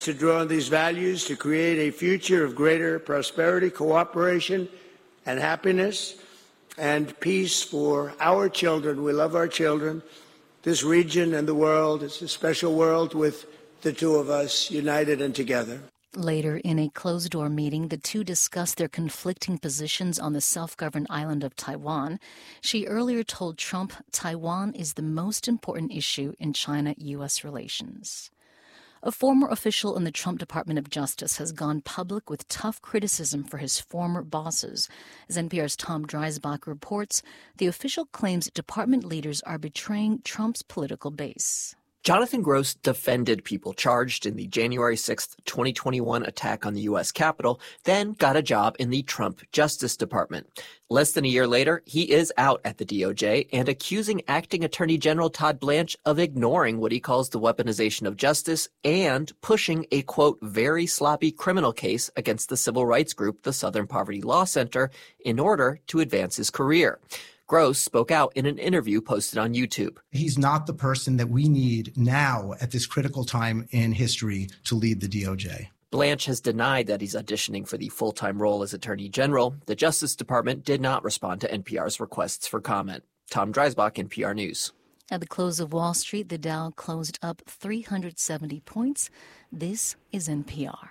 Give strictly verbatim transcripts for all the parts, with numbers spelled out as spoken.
To draw on these values to create a future of greater prosperity, cooperation, and happiness, and peace for our children. We love our children. This region and the world, it's a special world with the two of us united and together. Later, in a closed-door meeting, the two discussed their conflicting positions on the self-governed island of Taiwan. She earlier told Trump Taiwan is the most important issue in China-U S relations. A former official in the Trump Department of Justice has gone public with tough criticism for his former bosses. As N P R's Tom Dreisbach reports, the official claims department leaders are betraying Trump's political base. Jonathan Gross defended people charged in the January sixth, twenty twenty-one attack on the U S Capitol, then got a job in the Trump Justice Department. Less than a year later, he is out at the D O J and accusing Acting Attorney General Todd Blanche of ignoring what he calls the weaponization of justice and pushing a, quote, very sloppy criminal case against the civil rights group, the Southern Poverty Law Center, in order to advance his career. Gross spoke out in an interview posted on YouTube. He's not the person that we need now at this critical time in history to lead the D O J. Blanche has denied that he's auditioning for the full-time role as Attorney General. The Justice Department did not respond to N P R's requests for comment. Tom Dreisbach, N P R News. At the close of Wall Street, the Dow closed up three hundred seventy points. This is N P R.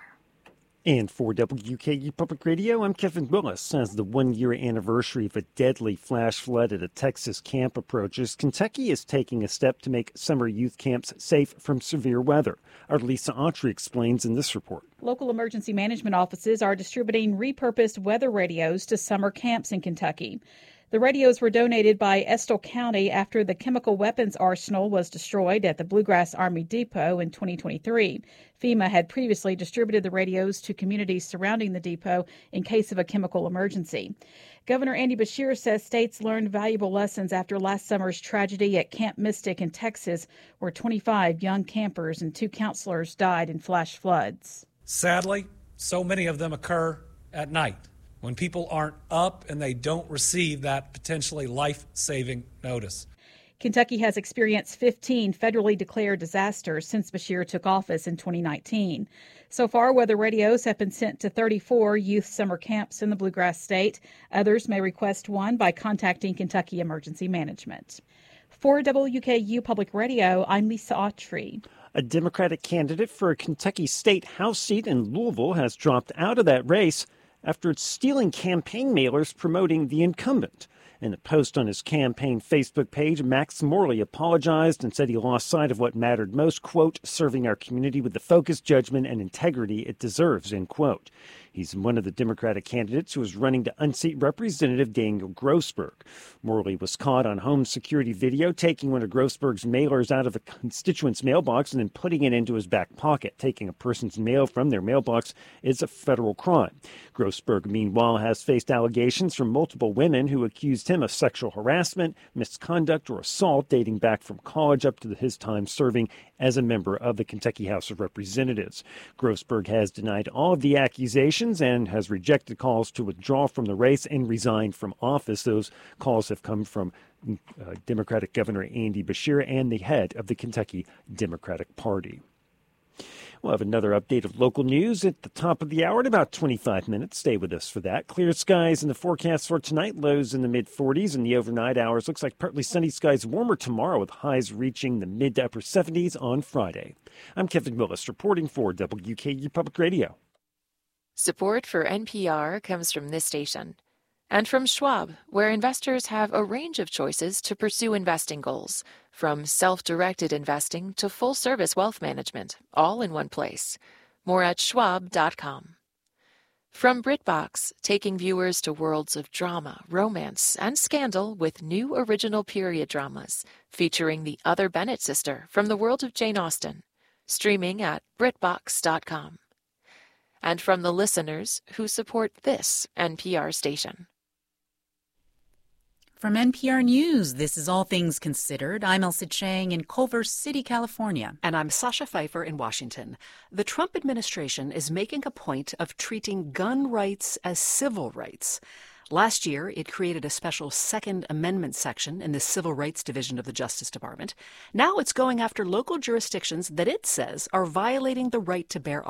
And for W K U Public Radio, I'm Kevin Willis. As the one-year anniversary of a deadly flash flood at a Texas camp approaches, Kentucky is taking a step to make summer youth camps safe from severe weather. Our Lisa Autry explains in this report. Local emergency management offices are distributing repurposed weather radios to summer camps in Kentucky. The radios were donated by Estill County after the chemical weapons arsenal was destroyed at the Bluegrass Army Depot in twenty twenty-three. FEMA had previously distributed the radios to communities surrounding the depot in case of a chemical emergency. Governor Andy Beshear says states learned valuable lessons after last summer's tragedy at Camp Mystic in Texas, where twenty-five young campers and two counselors died in flash floods. Sadly, so many of them occur at night, when people aren't up and they don't receive that potentially life-saving notice. Kentucky has experienced fifteen federally declared disasters since Beshear took office in twenty nineteen. So far, weather radios have been sent to thirty-four youth summer camps in the Bluegrass State. Others may request one by contacting Kentucky Emergency Management. For W K U Public Radio, I'm Lisa Autry. A Democratic candidate for a Kentucky state House seat in Louisville has dropped out of that race after stealing campaign mailers promoting the incumbent. In a post on his campaign Facebook page, Max Morley apologized and said he lost sight of what mattered most, quote, serving our community with the focus, judgment, and integrity it deserves, end quote. He's one of the Democratic candidates who is running to unseat Representative Daniel Grossberg. Morley was caught on home security video taking one of Grossberg's mailers out of a constituent's mailbox and then putting it into his back pocket. Taking a person's mail from their mailbox is a federal crime. Grossberg, meanwhile, has faced allegations from multiple women who accused him of sexual harassment, misconduct, or assault dating back from college up to his time serving as a member of the Kentucky House of Representatives. Grossberg has denied all of the accusations and has rejected calls to withdraw from the race and resign from office. Those calls have come from uh, Democratic Governor Andy Beshear and the head of the Kentucky Democratic Party. We'll have another update of local news at the top of the hour in about twenty-five minutes. Stay with us for that. Clear skies in the forecast for tonight. Lows in the mid forties in the overnight hours. Looks like partly sunny skies, warmer tomorrow with highs reaching the mid to upper seventies on Friday. I'm Kevin Willis reporting for W K U Public Radio. Support for N P R comes from this station and from Schwab, where investors have a range of choices to pursue investing goals, from self-directed investing to full-service wealth management, all in one place. More at schwab dot com. From BritBox, taking viewers to worlds of drama, romance, and scandal with new original period dramas featuring the other Bennett sister from the world of Jane Austen. Streaming at brit box dot com. And from the listeners who support this N P R station. From N P R News, this is All Things Considered. I'm Elsa Chang in Culver City, California. And I'm Sasha Pfeiffer in Washington. The Trump administration is making a point of treating gun rights as civil rights. Last year, it created a special Second Amendment section in the Civil Rights Division of the Justice Department. Now it's going after local jurisdictions that it says are violating the right to bear